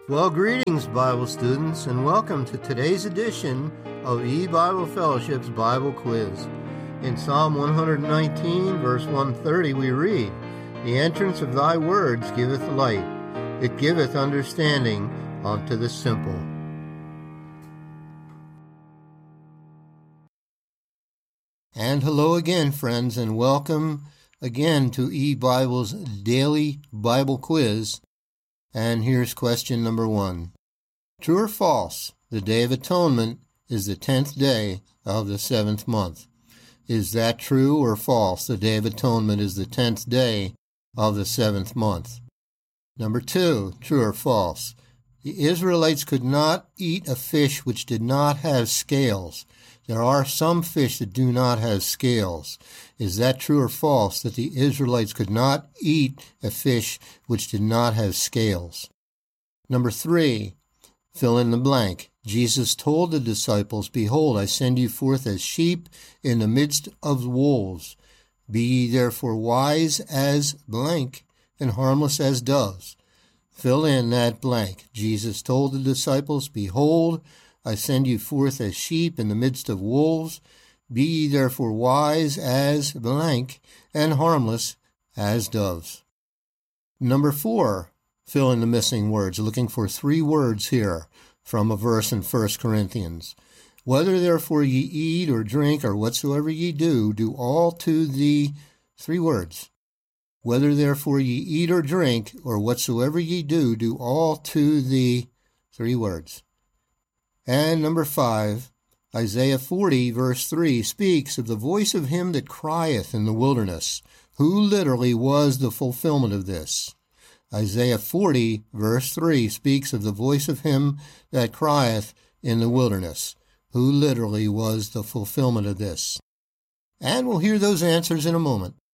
Well, greetings, Bible students, and welcome to today's edition of E-Bible Fellowship's Bible Quiz. In Psalm 119, verse 130, we read, "The entrance of thy words giveth light, it giveth understanding unto the simple." And hello again, friends, and welcome again to E-Bible's Daily Bible Quiz. And here's question number 1. True or false, the Day of Atonement is the 10th day of the 7th month? Is that true or false? The Day of Atonement is the 10th day of the 7th month. Number 2, true or false? The Israelites could not eat a fish which did not have scales. There are some fish that do not have scales. Is that true or false, that the Israelites could not eat a fish which did not have scales? Number 3, fill in the blank. Jesus told the disciples, "Behold, I send you forth as sheep in the midst of wolves. Be ye therefore wise as blank and harmless as doves." Fill in that blank. Jesus told the disciples, "Behold, I send you forth as sheep in the midst of wolves. Be ye therefore wise as blank and harmless as doves." Number 4, fill in the missing words. Looking for 3 words here from a verse in 1 Corinthians. "Whether therefore ye eat or drink or whatsoever ye do, do all to the..." 3 words. "Whether therefore ye eat or drink or whatsoever ye do, do all to the..." 3 words. And number 5, Isaiah 40, verse 3, speaks of the voice of him that crieth in the wilderness. Who literally was the fulfillment of this? Isaiah 40, verse 3, speaks of the voice of him that crieth in the wilderness. Who literally was the fulfillment of this? And we'll hear those answers in a moment.